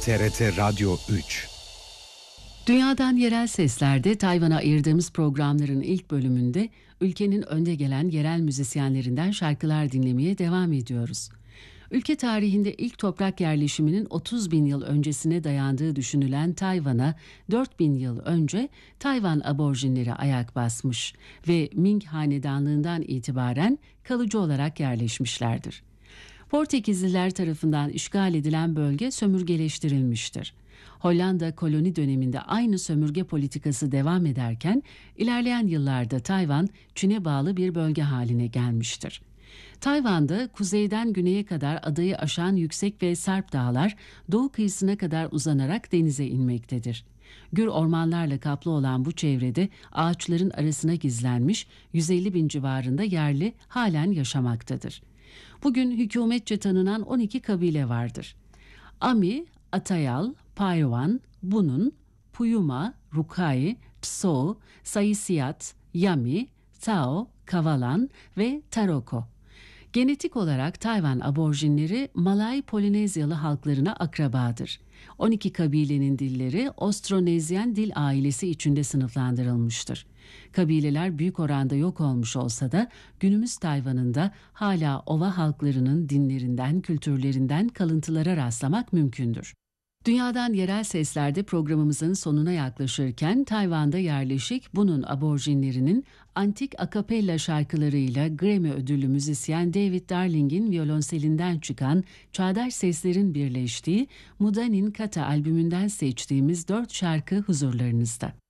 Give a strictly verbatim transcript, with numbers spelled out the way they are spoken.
T R T Radyo üç. Dünyadan Yerel Sesler'de Tayvan'a ayırdığımız programların ilk bölümünde ülkenin önde gelen yerel müzisyenlerinden şarkılar dinlemeye devam ediyoruz. Ülke tarihinde ilk toprak yerleşiminin otuz bin yıl öncesine dayandığı düşünülen Tayvan'a dört bin yıl önce Tayvan aborjinleri ayak basmış ve Ming Hanedanlığından itibaren kalıcı olarak yerleşmişlerdir. Portekizliler tarafından işgal edilen bölge sömürgeleştirilmiştir. Hollanda koloni döneminde aynı sömürge politikası devam ederken ilerleyen yıllarda Tayvan Çin'e bağlı bir bölge haline gelmiştir. Tayvan'da kuzeyden güneye kadar adayı aşan yüksek ve sarp dağlar doğu kıyısına kadar uzanarak denize inmektedir. Gür ormanlarla kaplı olan bu çevrede ağaçların arasına gizlenmiş yüz elli bin civarında yerli halen yaşamaktadır. Bugün hükümetçe tanınan on iki kabile vardır. Ami, Atayal, Payvan, Bunun, Puyuma, Rukai, Tso, Sayisiat, Yami, Tao, Kavalan ve Taroko. Genetik olarak Tayvan aborjinleri Malay Polinezyalı halklarına akrabadır. on iki kabilenin dilleri Ostronezyen dil ailesi içinde sınıflandırılmıştır. Kabileler büyük oranda yok olmuş olsa da günümüz Tayvan'ında hala ova halklarının dinlerinden, kültürlerinden kalıntılara rastlamak mümkündür. Dünyadan Yerel Sesler'de programımızın sonuna yaklaşırken Tayvan'da yerleşik Bunun aborjinlerinin antik akapella şarkılarıyla Grammy ödüllü müzisyen David Darling'in violonselinden çıkan çağdaş seslerin birleştiği Mudanin Kata albümünden seçtiğimiz dört şarkı huzurlarınızda.